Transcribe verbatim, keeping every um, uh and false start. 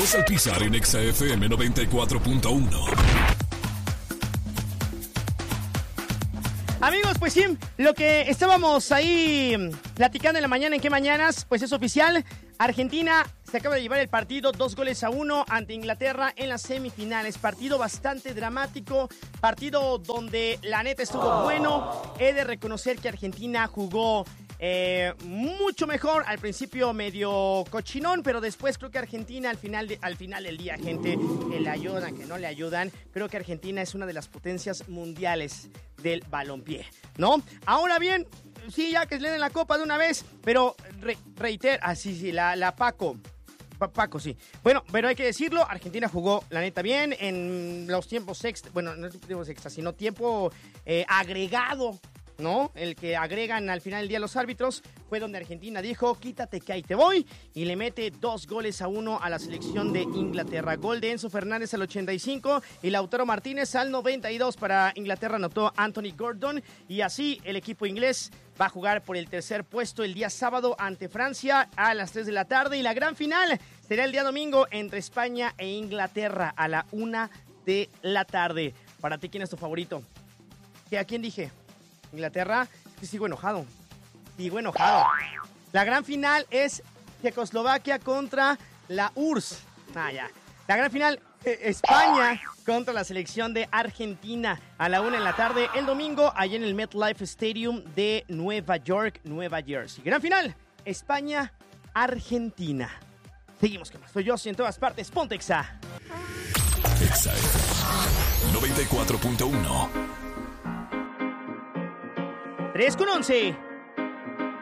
Estás al pisar en Exa F M noventa y cuatro punto uno. Amigos, pues sí, lo que estábamos ahí platicando en la mañana, ¿en qué mañanas? Pues es oficial. Argentina se acaba de llevar el partido dos goles a uno ante Inglaterra en las semifinales. Partido bastante dramático, partido donde la neta estuvo bueno. He de reconocer que Argentina jugó eh, mucho mejor. Al principio medio cochinón, pero después creo que Argentina al final, de, al final del día, gente, que le ayudan, que no le ayudan. Creo que Argentina es una de las potencias mundiales del balompié, ¿no? Ahora bien, sí, ya que le den la copa de una vez, pero re, reiter, ah, sí, sí, la, la Paco, pa, Paco, sí. Bueno, pero hay que decirlo, Argentina jugó, la neta, bien en los tiempos extra, bueno, no tiempos extra, sino tiempo eh, agregado, ¿no? El que agregan al final del día los árbitros, fue donde Argentina dijo, quítate que ahí te voy, y le mete dos goles a uno a la selección de Inglaterra. Gol de Enzo Fernández al ochenta y cinco y Lautaro Martínez al noventa y dos. Para Inglaterra anotó Anthony Gordon, y así el equipo inglés va a jugar por el tercer puesto el día sábado ante Francia a las tres de la tarde, y la gran final será el día domingo entre España e Inglaterra a la una de la tarde. Para ti, ¿quién es tu favorito? ¿A quién dije? Inglaterra, es que sigo enojado, sigo enojado. La gran final es Checoslovaquia contra la U R S S. Ah, ya. La gran final, eh, España contra la selección de Argentina a la una en la tarde el domingo, allá en el MetLife Stadium de Nueva York, Nueva Jersey. Gran final, España-Argentina. Seguimos con más. Soy yo, en todas partes. Ponte Exa. Exa noventa y cuatro punto uno. tres con once.